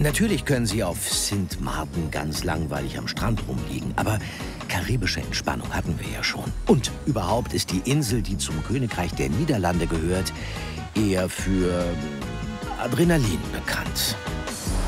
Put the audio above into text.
Natürlich können Sie auf Sint Maarten ganz langweilig am Strand rumliegen, aber karibische Entspannung hatten wir ja schon. Und überhaupt ist die Insel, die zum Königreich der Niederlande gehört, eher für Adrenalin bekannt.